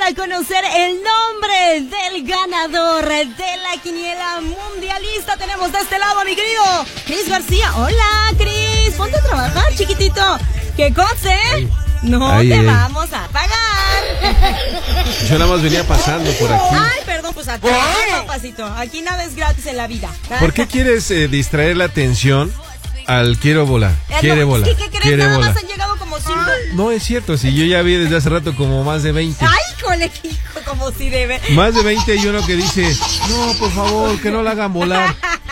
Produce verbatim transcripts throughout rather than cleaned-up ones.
a conocer el nombre del ganador de la quiniela mundialista. Tenemos de este lado a mi querido Cris García. Hola, Cris. Ponte a trabajar, chiquitito. ¿Qué cosa? No ay, te ay. vamos a pagar. Yo nada más venía pasando por aquí. Ay, perdón, pues a trabajar, papacito. Aquí nada es gratis en la vida. ¿Por qué quieres eh, distraer la atención al quiero volar? Eh, Quiere no, volar. ¿Qué, qué crees? Quiere Nada volar. más han llegado como cinco. No es cierto, si yo ya vi desde hace rato como más de veinte. Ay, cole, hijo, como si debe. Más de veinte y uno que dice, no, por favor, que no la hagan volar.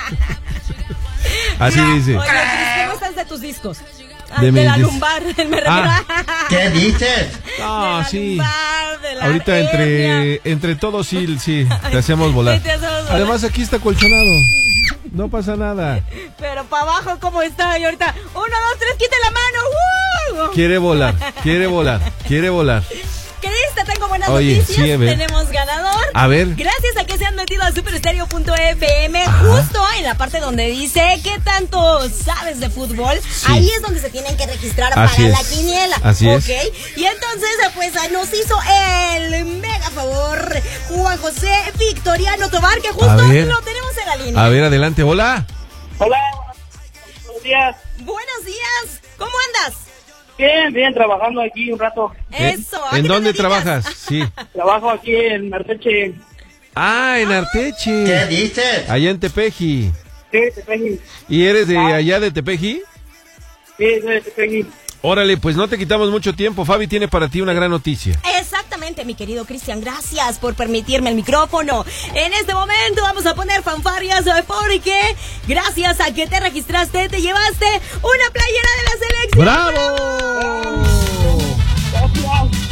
Así dice. Oye, Cris, ¿cómo estás de tus discos? Ah, De de, mis la dis- lumbar, me refiero. Ah. ¿Qué dices? No, de la sí. lumbar, de la Ahorita hernia. entre entre todos sí, sí, te hacemos volar. Sí, te hacemos volar. Además aquí está colchonado. No pasa nada. Pero para abajo, ¿cómo está? Y ahorita, uno, dos, tres, quita la mano. ¡Uh! Quiere volar, quiere volar, quiere volar. Cris, te tengo buenas Oye, noticias. sí, a ver. Tenemos ganador. A ver. Gracias a que se han metido a superestereo punto f m, Ajá. justo en la parte donde dice ¿qué tanto sabes de fútbol? Sí. Ahí es donde se tienen que registrar Así para es. la quiniela. Así ¿ok? es. Y entonces, pues nos hizo el mega favor Juan José Victoriano Tobar, que justo A ver. lo tenemos en la línea. A ver, adelante, hola. Hola, buenos días. Buenos días. ¿Cómo andas? Bien, bien, trabajando aquí un rato. Eso. ¿a ¿En qué te dónde dedicas? trabajas? Sí. Trabajo aquí en Arteche. Ah, en Arteche. ¿Qué dices? Allá en Tepeji. Sí, Tepeji. ¿Y eres de allá de Tepeji? Sí, soy de Tepeji. Órale, pues no te quitamos mucho tiempo. Fabi tiene para ti una gran noticia. Exactamente, mi querido Cristian, gracias por permitirme el micrófono. En este momento vamos a poner fanfarrias porque gracias a que te registraste te llevaste una playera de la selección. ¡Bravo! Gracias.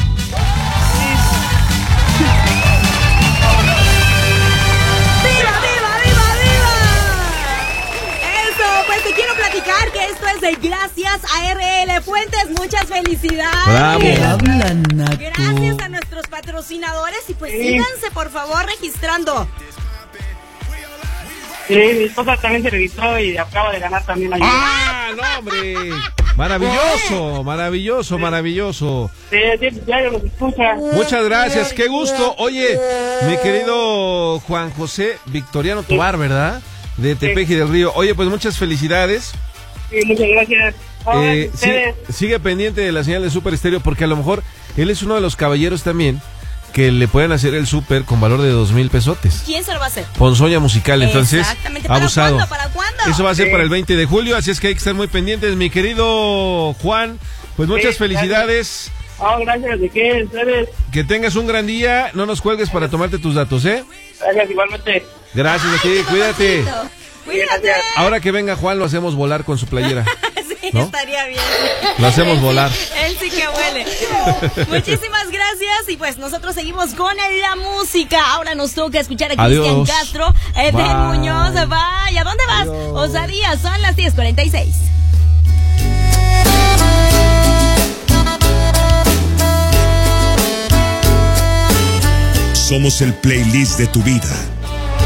¡Viva, viva, viva, viva! Eso, pues te quiero platicar que esto es de gracias a R L Fuentes. Muchas felicidades. Bravo. Hablan, Naco. Gracias a nuestros patrocinadores y pues Sí. síganse por favor registrando. Sí, mi esposa también se registró y acaba de ganar también ayer. ¡Ah, no, hombre! Maravilloso, maravilloso, maravilloso. Sí, sí, ya los escucha. Muchas gracias, qué gusto. Oye, mi querido Juan José Victoriano Tobar, ¿verdad? De Tepeji del Río. Oye, pues muchas felicidades. Sí, muchas gracias. Ahora, Eh, sí, ustedes. sigue pendiente de la señal de Super Estéreo porque a lo mejor él es uno de los caballeros también que le pueden hacer el súper con valor de dos mil pesotes. ¿Quién se lo va a hacer? Ponzoña musical, entonces, Exactamente. ¿Para abusado. cuándo? ¿Para cuándo? Eso va a ser Sí. para el veinte de julio, así es que hay que estar muy pendientes, mi querido Juan. Pues muchas Sí, felicidades, Oh, gracias. ¿De qué? Ustedes. que tengas un gran día, no nos cuelgues para tomarte tus datos, ¿eh? Gracias igualmente. Gracias a ti, cuídate. Cuídate. Gracias. Ahora que venga Juan, lo hacemos volar con su playera. Sí, ¿no? estaría bien. Lo hacemos Él sí- volar. Él sí que huele. Muchísimas gracias y pues nosotros seguimos con la música. Ahora nos toca escuchar a Cristian Adiós. Castro, Eden Bye. Muñoz. Vaya, ¿dónde vas? Adiós. Osadía, son las diez cuarenta y seis. Somos el playlist de tu vida.